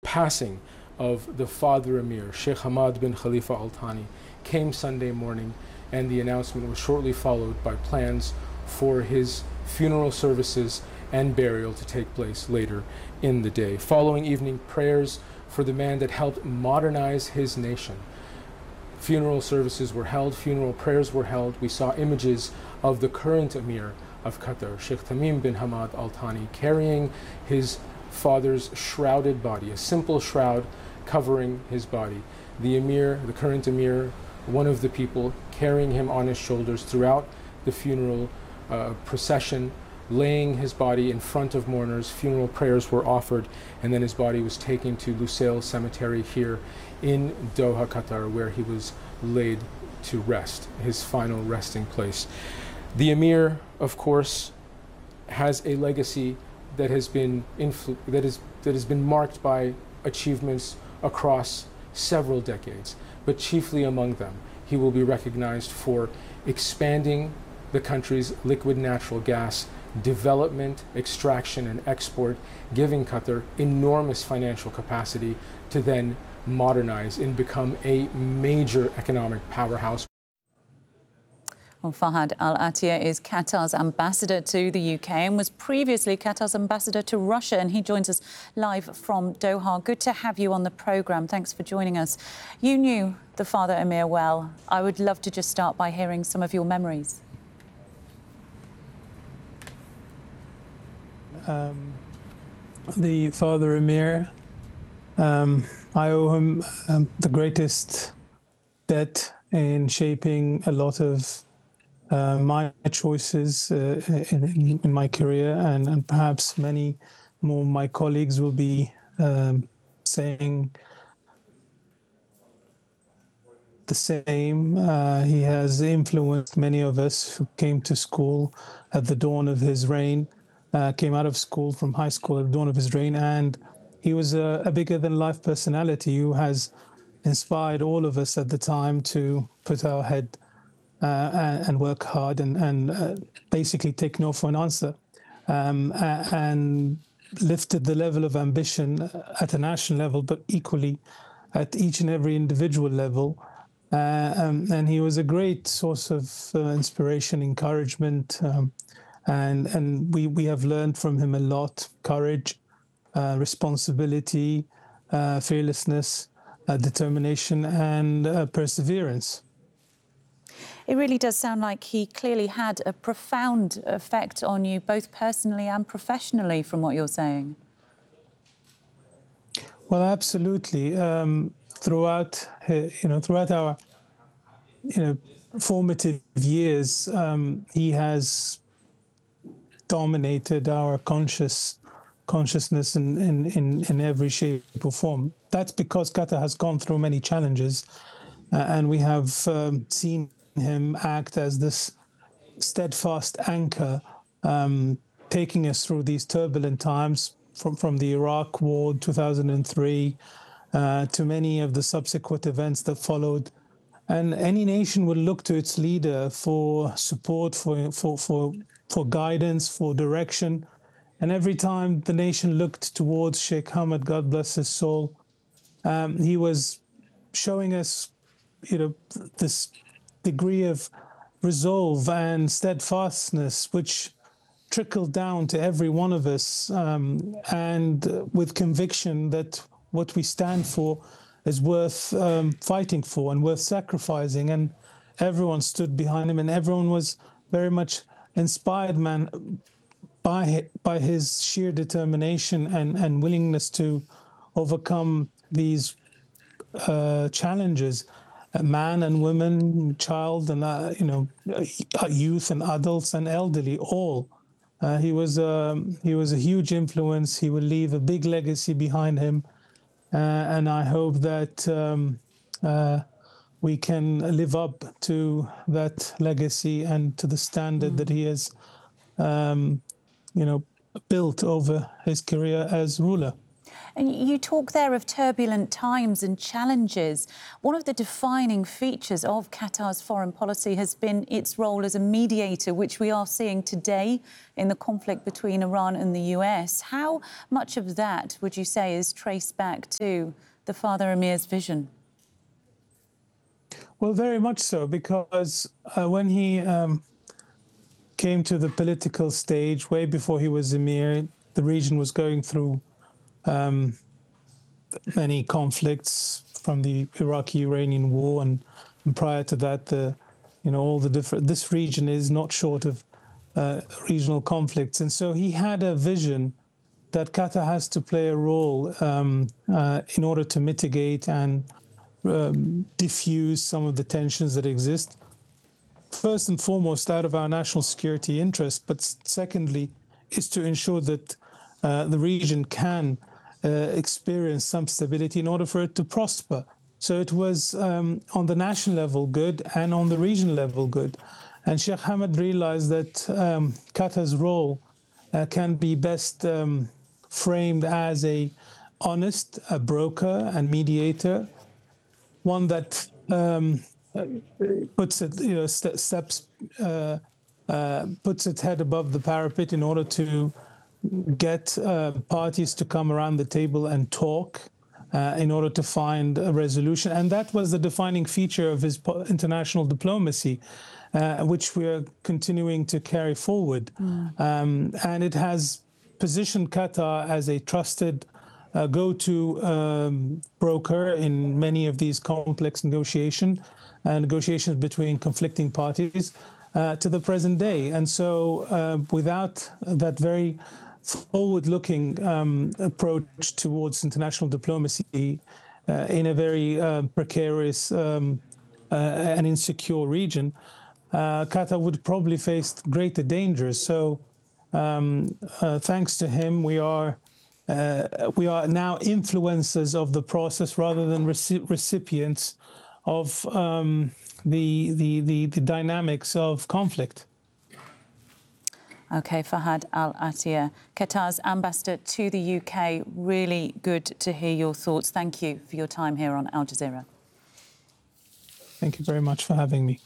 passing of the father Emir, Sheikh Hamad bin Khalifa Al Thani, came Sunday morning, and the announcement was shortly followed by plans for his funeral services and burial to take place later in the day. Following evening prayers for the man that helped modernize his nation, funeral services were held, funeral prayers were held. We saw images of the current Emir of Qatar, Sheikh Tamim bin Hamad Al Thani, carrying his father's shrouded body, a simple shroud covering his body. The Emir, the current Emir, one of the people, carrying him on his shoulders throughout the funeral procession, laying his body in front of mourners. Funeral prayers were offered, and then his body was taken to Lusail Cemetery here in Doha, Qatar, where he was laid to rest, his final resting place. The Emir, of course, has a legacy that has been marked by achievements across several decades, but chiefly among them, he will be recognized for expanding the country's liquid natural gas development, extraction, and export, giving Qatar enormous financial capacity to then modernize and become a major economic powerhouse. Well, Fahad Al-Attiyah is Qatar's ambassador to the UK and was previously Qatar's ambassador to Russia, and he joins us live from Doha. Good to have you on the programme. Thanks for joining us. You knew the father Emir well. I would love to just start by hearing some of your memories. The father Emir, I owe him the greatest debt in shaping a lot of my choices in my career, and perhaps many more of my colleagues will be saying the same. He has influenced many of us who came to school at the dawn of his reign, came out of school from high school at the dawn of his reign, and he was a bigger-than-life personality who has inspired all of us at the time to put our head and work hard and basically take no for an answer, and lifted the level of ambition at a national level, but equally at each and every individual level. And he was a great source of inspiration, encouragement, and we have learned from him a lot: courage, responsibility, fearlessness, determination, and perseverance. It really does sound like he clearly had a profound effect on you, both personally and professionally, from what you're saying. Well, absolutely. Throughout our, formative years, he has dominated our consciousness in every shape or form. That's because Qatar has gone through many challenges, and we have seen him act as this steadfast anchor, taking us through these turbulent times from the Iraq War 2003 to many of the subsequent events that followed. And any nation will look to its leader for support, for guidance, for direction. And every time the nation looked towards Sheikh Hamad, God bless his soul, he was showing us, this degree of resolve and steadfastness, which trickled down to every one of us, and with conviction that what we stand for is worth fighting for and worth sacrificing. And everyone stood behind him, and everyone was very much inspired, by his sheer determination and willingness to overcome these challenges. Man and women, child and youth and adults and elderly, all. He was a huge influence. He will leave a big legacy behind him, and I hope that we can live up to that legacy and to the standard that he has, built over his career as ruler. And you talk there of turbulent times and challenges. One of the defining features of Qatar's foreign policy has been its role as a mediator, which we are seeing today in the conflict between Iran and the US. How much of that, would you say, is traced back to the Father Emir's vision? Well, very much so, because when he came to the political stage, way before he was Emir, the region was going through many conflicts, from the Iraqi-Iranian war, and prior to that, all the different. This region is not short of regional conflicts, and so he had a vision that Qatar has to play a role in order to mitigate and diffuse some of the tensions that exist. First and foremost, out of our national security interest, but secondly, is to ensure that the region can experience some stability in order for it to prosper. So it was on the national level good and on the regional level good. And Sheikh Hamad realized that Qatar's role can be best framed as a broker and mediator, one that puts its head above the parapet in order to get parties to come around the table and talk in order to find a resolution. And that was the defining feature of his international diplomacy, which we are continuing to carry forward. And it has positioned Qatar as a trusted go-to broker in many of these complex negotiations between conflicting parties to the present day. And so without that very forward-looking approach towards international diplomacy in a very precarious and insecure region, Qatar would probably face greater dangers. So thanks to him, we are now influencers of the process rather than recipients of the dynamics of conflict. OK, Fahad Al-Attiyah, Qatar's ambassador to the UK. Really good to hear your thoughts. Thank you for your time here on Al Jazeera. Thank you very much for having me.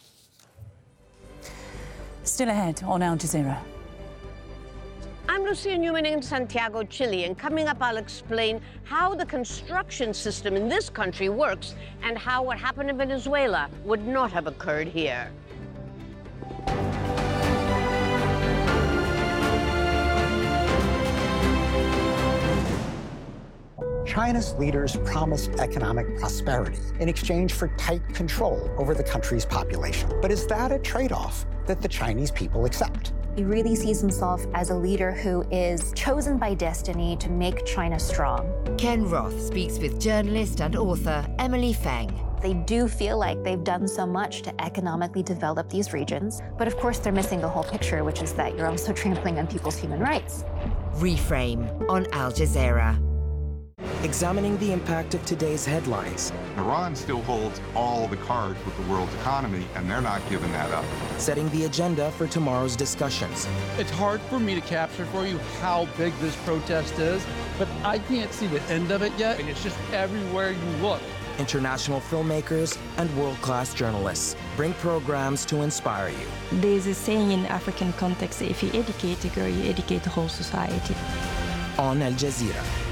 Still ahead on Al Jazeera. I'm Lucia Newman in Santiago, Chile, and coming up I'll explain how the construction system in this country works and how what happened in Venezuela would not have occurred here. China's leaders promised economic prosperity in exchange for tight control over the country's population. But is that a trade-off that the Chinese people accept? He really sees himself as a leader who is chosen by destiny to make China strong. Ken Roth speaks with journalist and author Emily Feng. They do feel like they've done so much to economically develop these regions, but of course they're missing the whole picture, which is that you're also trampling on people's human rights. Reframe on Al Jazeera. Examining the impact of today's headlines. Iran still holds all the cards with the world's economy, and they're not giving that up. Setting the agenda for tomorrow's discussions. It's hard for me to capture for you how big this protest is, but I can't see the end of it yet, and it's just everywhere you look. International filmmakers and world-class journalists bring programs to inspire you. There's a saying in African context, if you educate a girl, you educate the whole society. On Al Jazeera.